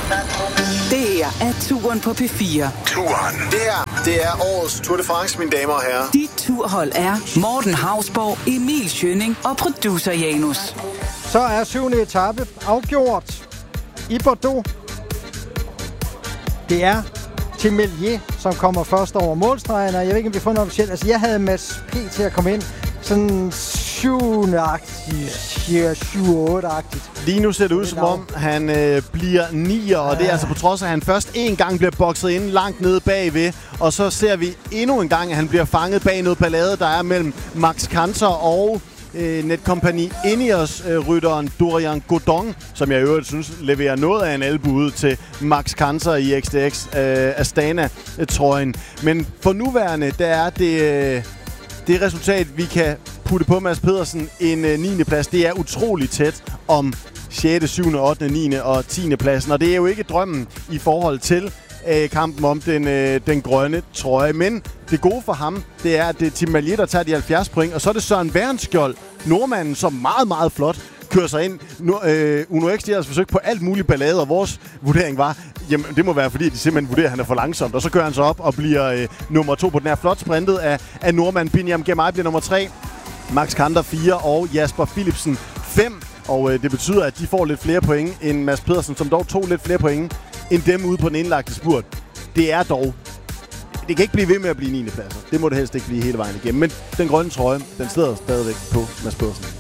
Det her er Turen på P4. Turen. Det er årets Tour de France, mine damer og herrer. Dit turhold er Morten Hausborg, Emil Schønning og producer Janus. Så er 7. etape afgjort i Bordeaux. Det er Temelier, som kommer først over målstregen, og jeg ved ikke, om vi får noget officielt. Altså, jeg havde Mads P. til at komme ind. Sådan 7-8-agtigt. Lige nu ser det ud, som om han bliver 9'er, og det er altså på trods af, at han først en gang bliver bokset ind langt nede bagved, og så ser vi endnu en gang, at han bliver fanget bag noget ballade, der er mellem Max Kanter og Netcompany Ineos-rytteren Dorian Godon, som jeg i øvrigt synes leverer noget af en albu ud til Max Kanter i XTX Astana-trøjen. Men for nuværende, der er det resultat, vi kan putte på Mads Pedersen en 9. plads. Det er utroligt tæt om 6., 7., 8., 9. og 10. pladsen. Og det er jo ikke drømmen i forhold til kampen om den grønne trøje. Men det gode for ham, det er, at det er Tim Merlier, der tager de 70 point. Og så er det Søren Værenskjold, nordmanden, som meget, meget flot kører sig ind. Uno X, de har forsøgt på alt muligt ballade, og vores vurdering var, jamen det må være, fordi de simpelthen vurderer, at han er for langsomt. Og så kører han så op og bliver nummer 2 på den her flot sprintet af nordmanden. Binyam Girmay bliver nummer 3. Max Kanter 4 og Jasper Philipsen 5. Og det betyder, at de får lidt flere point end Mads Pedersen, som dog tog lidt flere point end dem ude på den indlagte spurt. Det er dog... Det kan ikke blive ved med at blive 9. pladser. Det må det helst ikke blive hele vejen igennem. Men den grønne trøje, den sidder stadigvæk på Mads Pedersen.